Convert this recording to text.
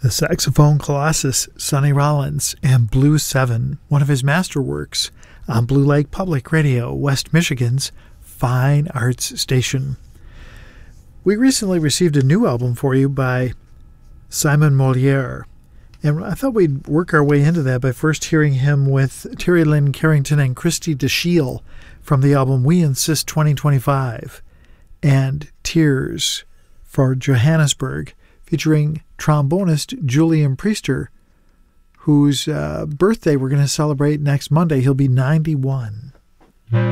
The saxophone colossus Sonny Rollins and Blue 7, one of his masterworks, on Blue Lake Public Radio, West Michigan's fine arts station. We recently received a new album for you by Simon Moliere, and I thought we'd work our way into that by first hearing him with Terry Lynn Carrington and Christy DeShiel from the album We Insist 2025, and Tears for Johannesburg, featuring trombonist Julian Priester, whose birthday we're going to celebrate next Monday. He'll be 91.